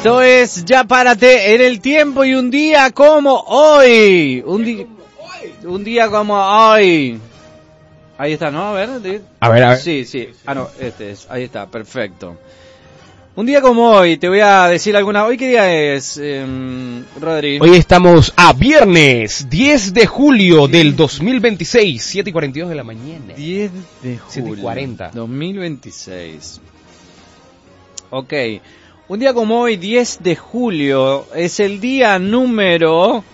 Esto es Ya Párate en el tiempo y un día como hoy. Un día como hoy. Ahí está, ¿no? A ver. A ver. Sí. Ah, no, este es. Ahí está, perfecto. Un día como hoy, te voy a decir alguna... ¿Hoy qué día es, Rodri? Hoy estamos a viernes 10 de julio del 2026, 7:42 de la mañana. 10 de julio. 7:40. 2026. Ok. Un día como hoy, 10 de julio, es el día número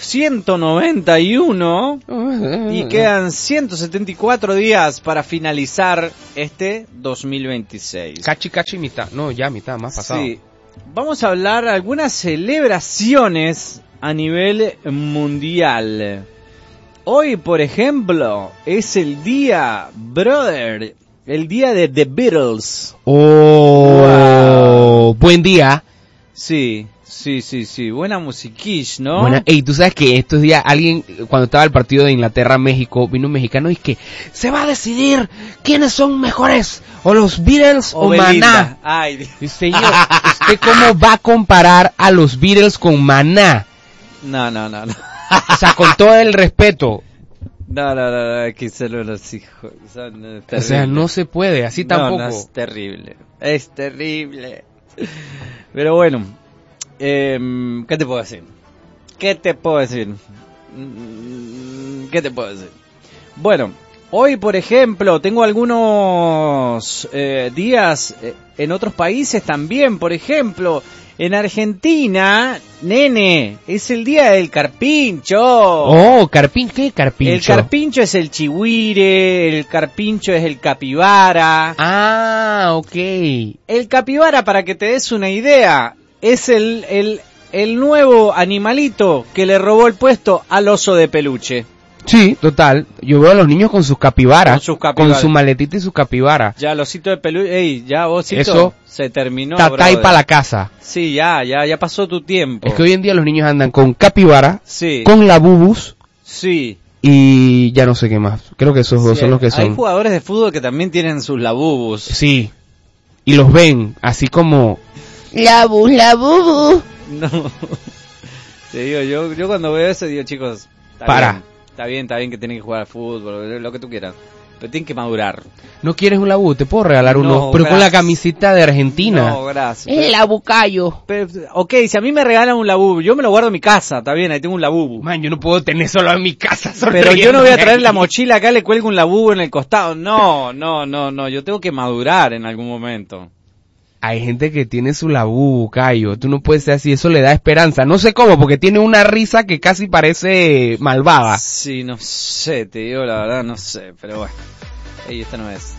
191 y quedan 174 días para finalizar este 2026. Cachi mitad. No, ya mitad, más pasado. Sí. Vamos a hablar de algunas celebraciones a nivel mundial. Hoy, por ejemplo, es el día, brother, el día de The Beatles. Oh, wow. Buen día. Sí. Buena musiquish, ¿no? Buena. Ey, tú sabes que estos días alguien, cuando estaba el partido de Inglaterra-México, vino un mexicano y que se va a decidir quiénes son mejores, o los Beatles o Maná. Ay, Dice, ¿usted cómo va a comparar a los Beatles con Maná? No. O sea, con todo el respeto. No, que solo los hijos. O sea, no se puede, así tampoco. No, es terrible. Pero bueno, ¿qué te puedo decir? Bueno, hoy, por ejemplo, tengo algunos días en otros países también. Por ejemplo, en Argentina, nene, es el día del carpincho. Oh, ¿qué carpincho? El carpincho es el chihuire, el carpincho es el capibara. Ah, ok. El capibara, para que te des una idea, es el nuevo animalito que le robó el puesto al oso de peluche. Sí, total. Yo veo a los niños con sus capibaras, con su maletita y su capibara. Ya, el osito de peluche, ya osito, eso se terminó, tatay para la casa. Sí, ya pasó tu tiempo. Es que hoy en día los niños andan con capibara, sí, con labubus, sí, y ya no sé qué más. Creo que esos dos son los que son. Hay jugadores de fútbol que también tienen sus labubus. Sí, y los ven así como... Labubu. No, te digo, yo cuando veo eso digo, chicos, Está bien que tienen que jugar al fútbol, lo que tú quieras, pero tienen que madurar. ¿No quieres un labú? Te puedo regalar uno, pero gracias. Con la camiseta de Argentina. No, gracias. El labucayo. Ok, si a mí me regalan un labú, yo me lo guardo en mi casa, está bien, ahí tengo un labú. Man, yo no puedo tener solo en mi casa. Pero yo no voy a traer la mochila acá, le cuelgo un labú en el costado. No, yo tengo que madurar en algún momento. Hay gente que tiene su labú, Cayo. Tú no puedes ser así, eso le da esperanza. No sé cómo, porque tiene una risa que casi parece malvada. Sí, no sé, te digo la verdad, no sé, pero bueno. Esta no es.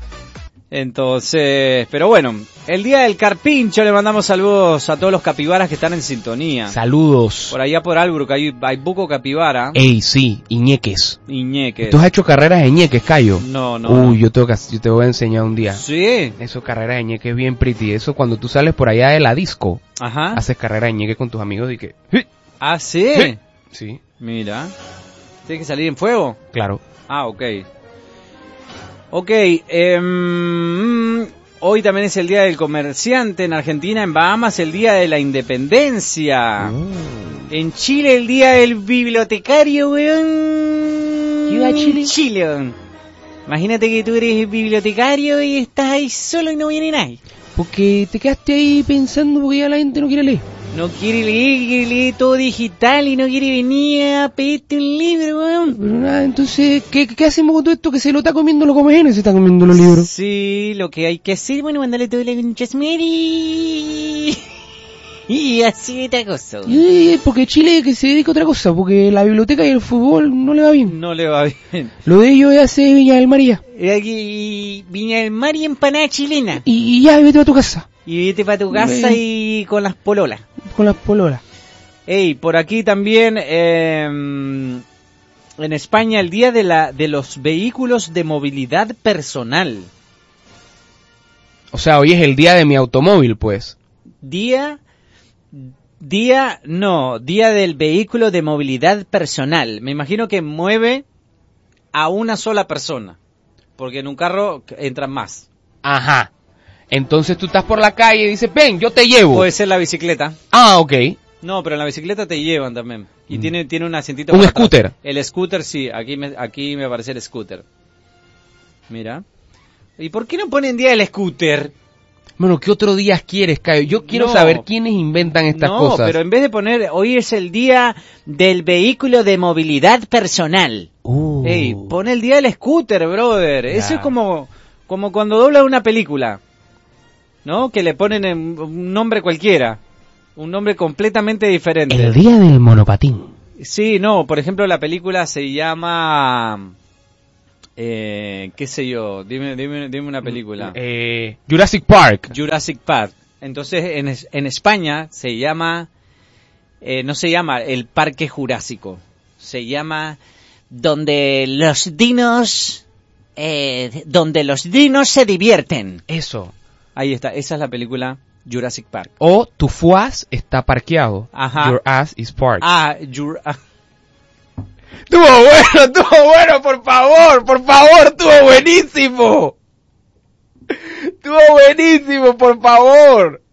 Entonces, pero bueno, el día del carpincho, le mandamos saludos a todos los capibaras que están en sintonía. Saludos. Por allá por Albrook hay buco capibara. Ey, sí, Iñeques. ¿Tú has hecho carreras de Iñeques, Cayo? No. Uy, yo te voy a enseñar un día. Sí. Eso, carrera de Iñeques bien pretty. Eso cuando tú sales por allá de la disco. Ajá. Haces carrera de Iñeques con tus amigos y que... ¿Ah, sí? Sí. Mira. ¿Tienes que salir en fuego? Claro. Ah, ok. Hoy también es el Día del Comerciante en Argentina, en Bahamas el Día de la Independencia. En Chile el Día del Bibliotecario, weón. ¿Iba a Chile? Chile, weón. Imagínate que tú eres bibliotecario y estás ahí solo y no viene nadie. Porque te quedaste ahí pensando porque ya la gente no quiere leer. No quiere leer todo digital y no quiere venir a pedirte un libro, weón. Pero nada, entonces, ¿qué hacemos con todo esto? Que se lo está comiendo los comejenes, se está comiendo los libros. Sí, lo que hay que hacer, bueno, mandarle todo la conchasmeri. Y así esta cosa. Porque Chile que se dedica a otra cosa, porque la biblioteca y el fútbol no le va bien. No le va bien. Lo de ellos es hacer Viña del Mar y ya. Viña del Mar y empanada chilena. Y ya, vete a tu casa. Y vete para tu casa y con las pololas. Con las pololas. Ey, por aquí también en España el día de los vehículos de movilidad personal. O sea, hoy es el día de mi automóvil, pues. Día del vehículo de movilidad personal. Me imagino que mueve a una sola persona, porque en un carro entran más. Ajá. Entonces tú estás por la calle y dices, ven, yo te llevo. Puede ser la bicicleta. Ah, ok. No, pero en la bicicleta te llevan también. Y tiene un asientito. ¿Un para atrás. scooter? El scooter, sí. Aquí me aparece el scooter. Mira. ¿Y por qué no ponen día el scooter? Bueno, ¿qué otro día quieres, Cayo? Yo quiero saber quiénes inventan estas cosas. No, pero en vez de poner, hoy es el día del vehículo de movilidad personal. Ey, pon el día del scooter, brother. Ya. Eso es como cuando dobla una película, ¿no? Que le ponen un nombre cualquiera. Un nombre completamente diferente. El día del monopatín. Sí, no, por ejemplo, la película se llama... qué sé yo, dime una película. Jurassic Park. Jurassic Park. Entonces, en España se llama... no se llama el Parque Jurásico. Se llama... Donde los dinos se divierten. Eso. Ahí está, esa es la película Jurassic Park. O tu fuas está parqueado. Ajá. Your ass is parked. Estuvo bueno, por favor, estuvo buenísimo, por favor.